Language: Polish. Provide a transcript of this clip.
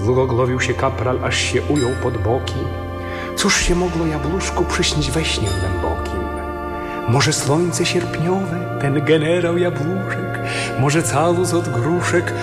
Zgoglowił się kapral, aż się ujął pod boki. Cóż się mogło jabłuszku przyśnić we śnie głębokim? Może słońce sierpniowe, ten generał Jabłuszek, może calus od gruszek,